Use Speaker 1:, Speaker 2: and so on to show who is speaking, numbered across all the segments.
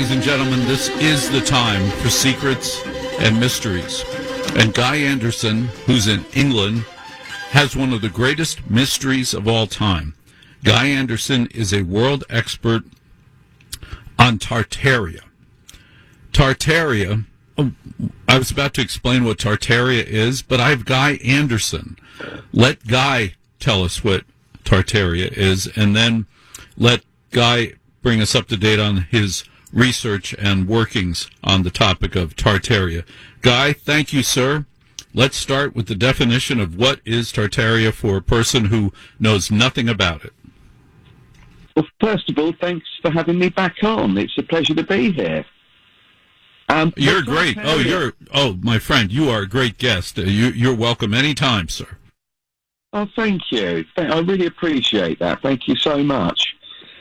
Speaker 1: Ladies and gentlemen, this is the time for Secrets and Mysteries. And Guy Anderson, who's in England, has one of the greatest mysteries of all time. Guy Anderson is a world expert on Tartaria. Tartaria, I was about to explain what Tartaria is, but I have Guy Anderson. Let Guy tell us what Tartaria is, and then let Guy bring us up to date on his research and workings on the topic of Tartaria. Guy, thank you, sir. Let's start with the definition of what is Tartaria for a person who knows nothing about it.
Speaker 2: Well, first of all, thanks for having me back on. It's a pleasure to be here.
Speaker 1: You're great. My friend, you are a great guest. You're welcome anytime, sir.
Speaker 2: Oh, thank you. I really appreciate that. Thank you so much.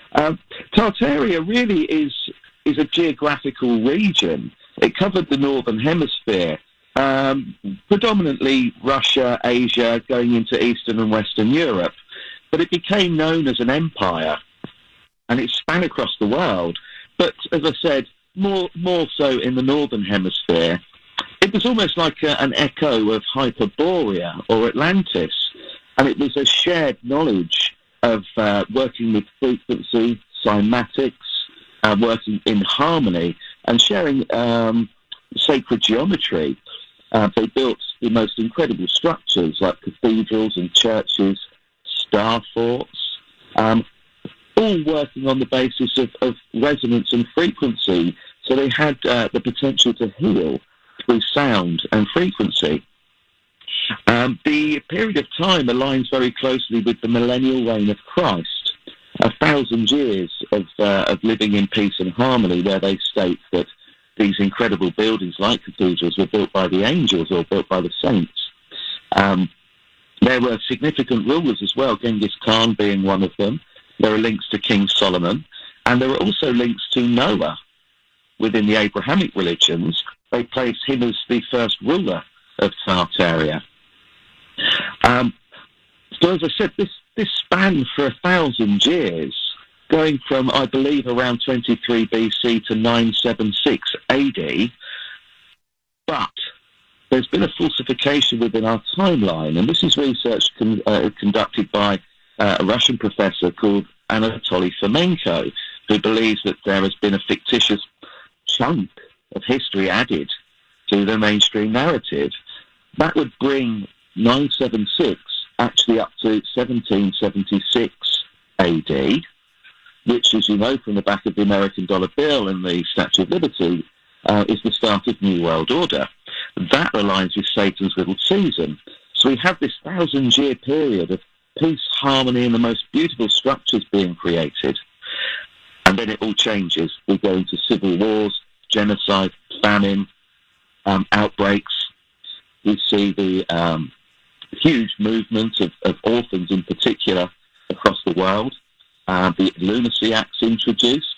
Speaker 2: Tartaria really is a geographical region. It covered the northern hemisphere, predominantly Russia, Asia, going into Eastern and Western Europe. But it became known as an empire, and it span across the world. But as I said, more so in the northern hemisphere. It was almost like an echo of Hyperborea or Atlantis, and it was a shared knowledge of working with frequency, cymatics, working in harmony, and sharing sacred geometry. They built the most incredible structures like cathedrals and churches, star forts, all working on the basis of resonance and frequency. So they had the potential to heal through sound and frequency. The period of time aligns very closely with the millennial reign of Christ, 1,000 years of living in peace and harmony, where they state that these incredible buildings like cathedrals were built by the angels or built by the saints. There were significant rulers as well, Genghis Khan being one of them. There are links to King Solomon, and there are also links to Noah within the Abrahamic religions. They place him as the first ruler of Tartaria. So as I said, this spanned for 1,000 years, going from, I believe, around 23 BC to 976 AD. But there's been a falsification within our timeline, and this is research conducted by a Russian professor called Anatoly Fomenko, who believes that there has been a fictitious chunk of history added to the mainstream narrative. That would bring 976 actually up to 1776 AD, which, as you know from the back of the American dollar bill and the Statue of Liberty, is the start of New World Order. That aligns with Satan's little season. So we have this 1,000-year period of peace, harmony, and the most beautiful structures being created. And then it all changes. We go into civil wars, genocide, famine, outbreaks. We see the huge movement of orphans in particular across the world. The Lunacy Act's introduced.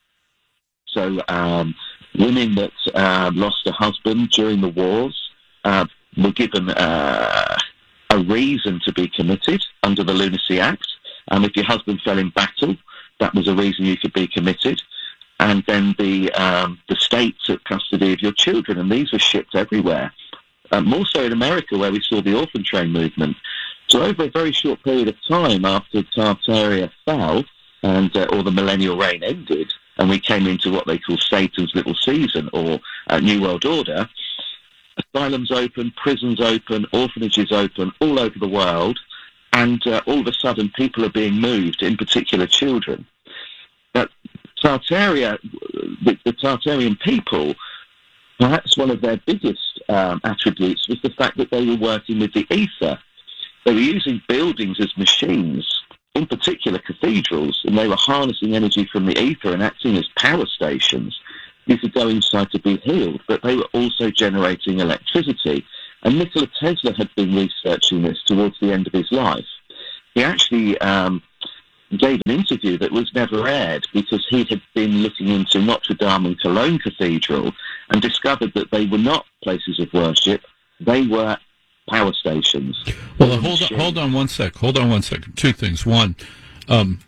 Speaker 2: So women that lost a husband during the wars were given a reason to be committed under the Lunacy Act. If your husband fell in battle, that was a reason you could be committed. And then the state took custody of your children, and these were shipped everywhere. More so in America, where we saw the orphan train movement. So over a very short period of time after Tartaria fell, and or the millennial reign ended, and we came into what they call Satan's little season, or New World Order, asylums open, prisons open, orphanages open all over the world, and all of a sudden people are being moved, in particular children. But Tartaria, the Tartarian people, perhaps one of their biggest attributes was the fact that they were working with the ether. They were using buildings as machines, in particular cathedrals, and they were harnessing energy from the ether and acting as power stations. You could go inside to be healed, but they were also generating electricity. And Nikola Tesla had been researching this towards the end of his life. He actually gave an interview that was never aired because he had been looking into Notre Dame and Cologne Cathedral and discovered that they were not places of worship, they were power stations.
Speaker 1: Well, hold on one sec. Two things. One,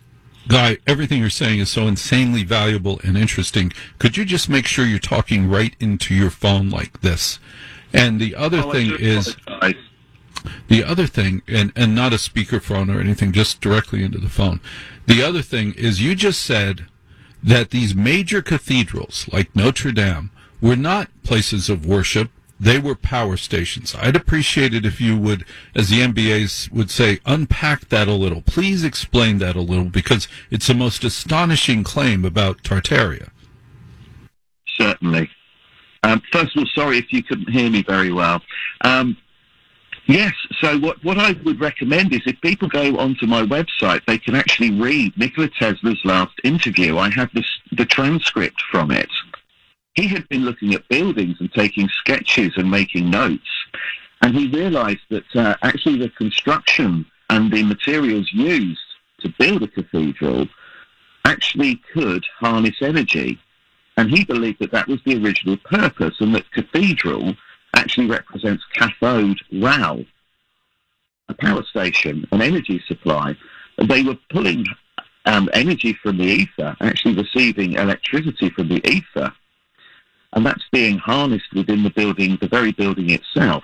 Speaker 1: Guy, everything you're saying is so insanely valuable and interesting. Could you just make sure you're talking right into your phone like this? And the other thing is, the other thing, and not a speakerphone or anything, just directly into the phone. The other thing is, you just said that these major cathedrals, like Notre Dame, were not places of worship. They were power stations. I'd appreciate it if you would, as the MBAs would say, unpack that a little. Please explain that a little, because it's the most astonishing claim about Tartaria.
Speaker 2: Certainly. First of all, sorry if you couldn't hear me very well. Yes, so what I would recommend is if people go onto my website, they can actually read Nikola Tesla's last interview. I have the transcript from it. He had been looking at buildings and taking sketches and making notes, and he realized that actually the construction and the materials used to build a cathedral actually could harness energy. And he believed that that was the original purpose, and that cathedral actually represents cathode RAL, a power station, an energy supply. And they were pulling energy from the ether, actually receiving electricity from the ether, and that's being harnessed within the building, the very building itself.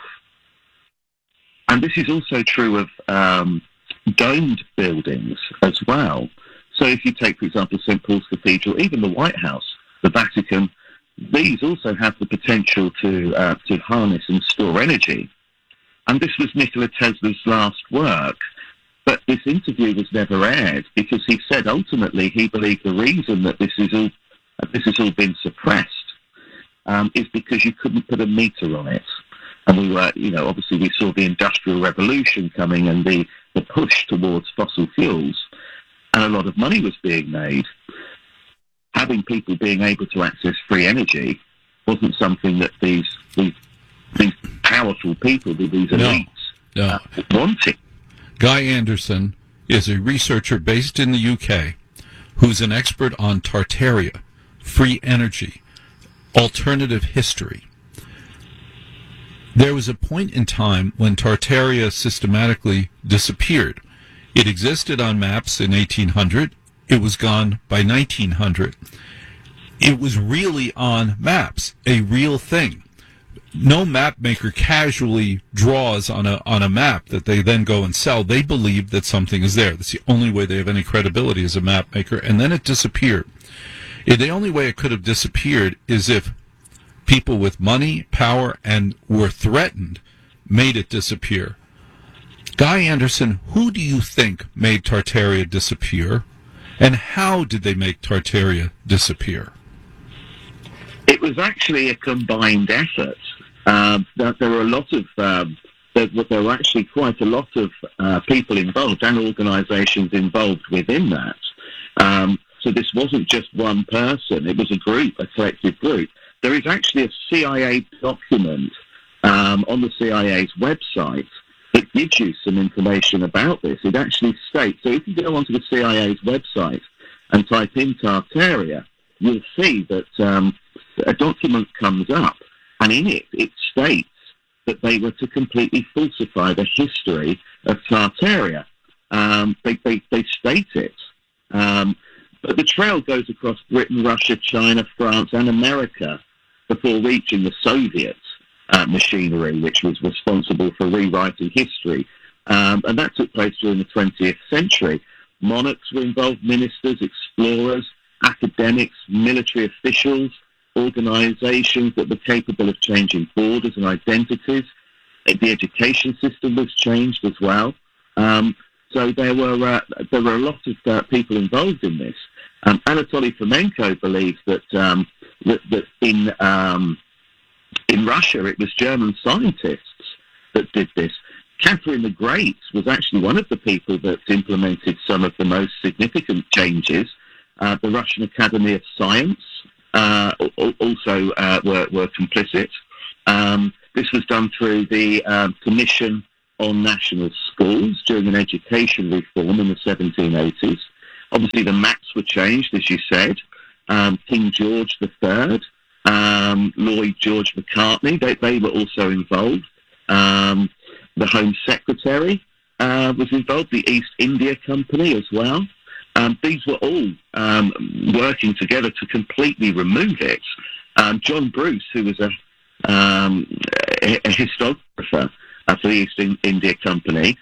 Speaker 2: And this is also true of domed buildings as well. So if you take, for example, St. Paul's Cathedral, even the White House, the Vatican, these also have the potential to harness and store energy. And this was Nikola Tesla's last work, but this interview was never aired because he said ultimately he believed the reason that this has all been suppressed is because you couldn't put a meter on it. And we were, obviously we saw the Industrial Revolution coming and the push towards fossil fuels, and a lot of money was being made. Having people being able to access free energy wasn't something that these powerful people, these elites, wanted.
Speaker 1: Guy Anderson is a researcher based in the UK who's an expert on Tartaria, free energy, alternative history. There was a point in time when Tartaria systematically disappeared. It existed on maps in 1800. It was gone by 1900. It was really on maps, a real thing. No map maker casually draws on a map that they then go and sell. They believe that something is there. That's the only way they have any credibility as a map maker. And then it disappeared. The only way it could have disappeared is if people with money, power, and were threatened made it disappear. Guy Anderson, who do you think made Tartaria disappear? And how did they make Tartaria disappear?
Speaker 2: It was actually a combined effort. There were a lot of there were actually quite a lot of people involved and organisations involved within that. So this wasn't just one person; it was a group, a collective group. There is actually a CIA document on the CIA's website that gives you some information about this. It actually states, so if you go onto the CIA's website and type in Tartaria, you'll see that a document comes up, and in it, it states that they were to completely falsify the history of Tartaria. They state it. But the trail goes across Britain, Russia, China, France, and America before reaching the Soviet machinery, which was responsible for rewriting history. And that took place during the 20th century. Monarchs were involved, ministers, explorers, academics, military officials, organisations that were capable of changing borders and identities. The education system was changed as well. So there were a lot of people involved in this. Anatoly Fomenko believes that in Russia it was German scientists that did this. Catherine the Great was actually one of the people that implemented some of the most significant changes. The Russian Academy of Science also were complicit. This was done through the Commission on National Schools during an education reform in the 1780s. Obviously, the maps were changed, as you said. King George III, Lloyd George McCartney, they were also involved. The Home Secretary was involved, the East India Company as well. these were all working together to completely remove it. John Bruce, who was a historiographer for the East India Company,